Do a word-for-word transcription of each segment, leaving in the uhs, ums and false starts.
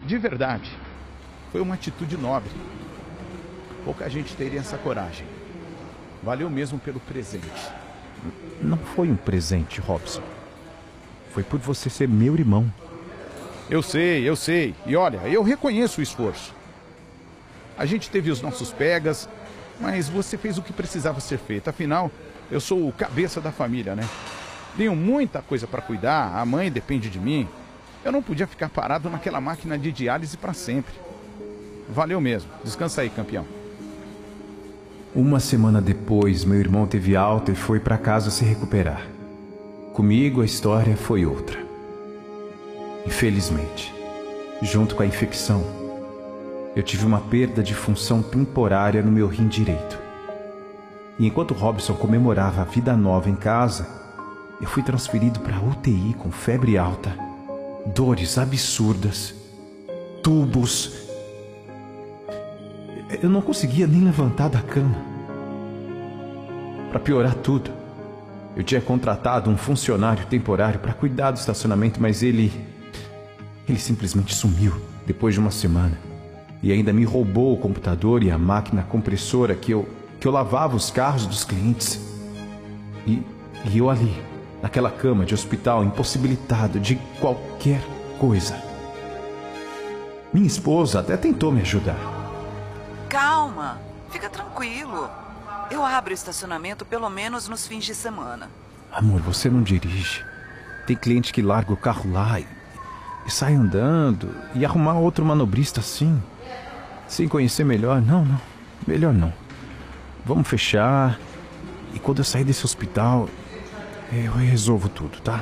De verdade. Foi uma atitude nobre. Pouca gente teria essa coragem. Valeu mesmo pelo presente. Não foi um presente, Robson. Foi por você ser meu irmão. Eu sei, eu sei. E olha, eu reconheço o esforço. A gente teve os nossos pegas, mas você fez o que precisava ser feito. Afinal, eu sou o cabeça da família, né? Tenho muita coisa para cuidar, a mãe depende de mim. Eu não podia ficar parado naquela máquina de diálise para sempre. Valeu mesmo. Descansa aí, campeão. Uma semana depois, meu irmão teve alta e foi para casa se recuperar. Comigo, a história foi outra. Infelizmente, junto com a infecção, eu tive uma perda de função temporária no meu rim direito. E enquanto Robson comemorava a vida nova em casa, eu fui transferido para U T I com febre alta, dores absurdas, tubos. Eu não conseguia nem levantar da cama. Para piorar tudo, eu tinha contratado um funcionário temporário para cuidar do estacionamento, mas ele... Ele simplesmente sumiu depois de uma semana. E ainda me roubou o computador e a máquina compressora que eu, que eu lavava os carros dos clientes. E, e eu ali, naquela cama de hospital, impossibilitado de qualquer coisa. Minha esposa até tentou me ajudar. Calma, fica tranquilo. Eu abro o estacionamento pelo menos nos fins de semana. Amor, você não dirige. Tem cliente que larga o carro lá e, e sai andando. E arrumar outro manobrista assim, sem conhecer melhor, não, não. Melhor não. Vamos fechar. E quando eu sair desse hospital, eu resolvo tudo, tá?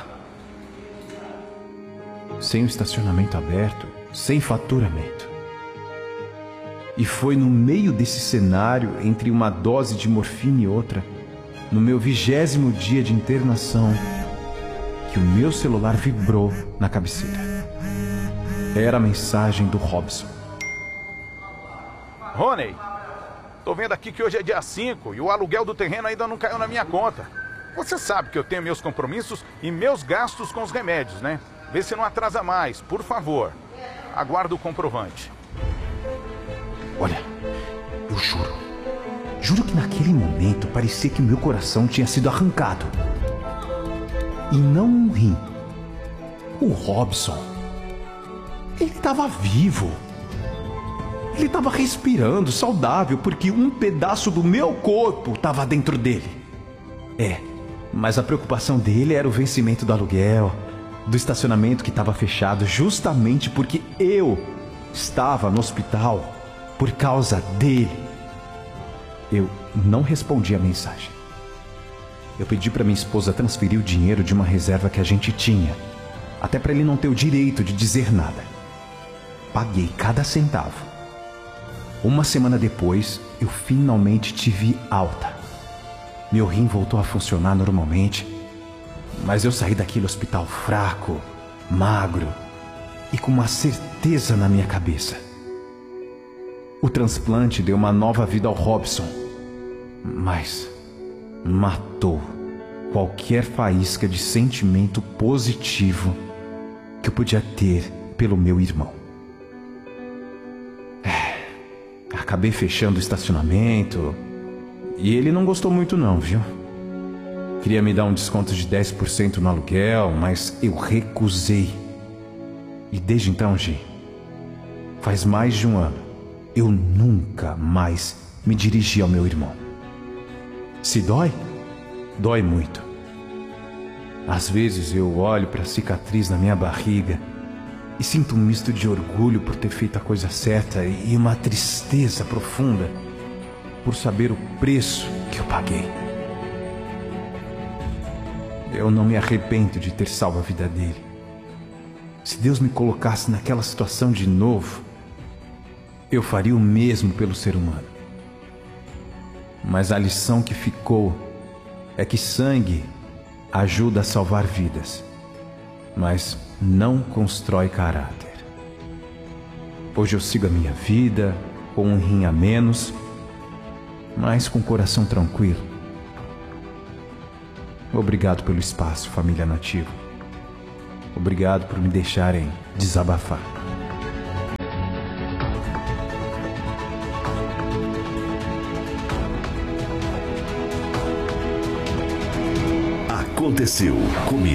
Sem o estacionamento aberto, sem faturamento. E foi no meio desse cenário, entre uma dose de morfina e outra, no meu vigésimo dia de internação, que o meu celular vibrou na cabeceira. Era a mensagem do Robson. Rony, tô vendo aqui que hoje é dia cinco e o aluguel do terreno ainda não caiu na minha conta. Você sabe que eu tenho meus compromissos e meus gastos com os remédios, né? Vê se não atrasa mais, por favor. Aguardo o comprovante. Olha, eu juro, juro que naquele momento parecia que o meu coração tinha sido arrancado. E não um rim. O Robson, ele estava vivo. Ele estava respirando, saudável, porque um pedaço do meu corpo estava dentro dele. É, mas a preocupação dele era o vencimento do aluguel, do estacionamento que estava fechado, justamente porque eu estava no hospital. Por causa dele. Eu não respondi a mensagem. Eu pedi para minha esposa transferir o dinheiro de uma reserva que a gente tinha, até para ele não ter o direito de dizer nada. Paguei cada centavo. Uma semana depois, eu finalmente tive alta. Meu rim voltou a funcionar normalmente, mas eu saí daquele hospital fraco, magro e com uma certeza na minha cabeça. O transplante deu uma nova vida ao Robson, mas matou qualquer faísca de sentimento positivo que eu podia ter pelo meu irmão. É, acabei fechando o estacionamento e ele não gostou muito não, viu? Queria me dar um desconto de dez por cento no aluguel, mas eu recusei. E desde então, Gi, faz mais de um ano, eu nunca mais me dirigi ao meu irmão. Se dói, dói muito. Às vezes eu olho para a cicatriz na minha barriga e sinto um misto de orgulho por ter feito a coisa certa e uma tristeza profunda por saber o preço que eu paguei. Eu não me arrependo de ter salvo a vida dele. Se Deus me colocasse naquela situação de novo, eu faria o mesmo pelo ser humano. Mas a lição que ficou é que sangue ajuda a salvar vidas, mas não constrói caráter. Hoje eu sigo a minha vida, com um rim a menos, mas com o coração tranquilo. Obrigado pelo espaço, família Nativa. Obrigado por me deixarem desabafar. aconteceu. Comigo.